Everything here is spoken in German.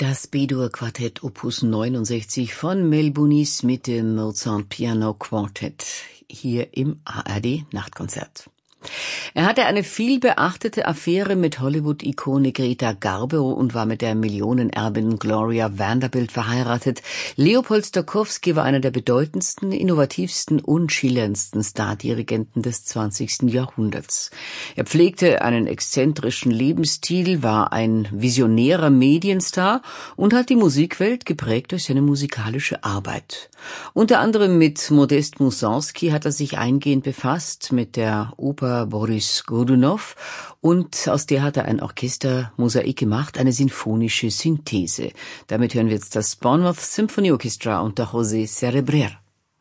Das B-Dur-Quartett Opus 69 von Melbunis mit dem Mozart Piano Quartett hier im ARD Nachtkonzert. Er hatte eine vielbeachtete Affäre mit Hollywood-Ikone Greta Garbo und war mit der Millionenerbin Gloria Vanderbilt verheiratet. Leopold Stokowski war einer der bedeutendsten, innovativsten und schillerndsten Stardirigenten des 20. Jahrhunderts. Er pflegte einen exzentrischen Lebensstil, war ein visionärer Medienstar und hat die Musikwelt geprägt durch seine musikalische Arbeit. Unter anderem mit Modest Mussorgsky hat er sich eingehend befasst, mit der Oper Boris Godunow, und aus der hat er ein Orchestermosaik gemacht, eine sinfonische Synthese. Damit hören wir jetzt das Bournemouth Symphony Orchestra unter José Cerebrer.